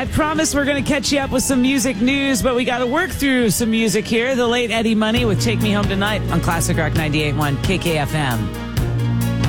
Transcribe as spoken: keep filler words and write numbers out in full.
I promise we're going to catch you up with some music news, but we got to work through some music here. The late Eddie Money with Take Me Home Tonight on Classic Rock ninety-eight point one K K F M.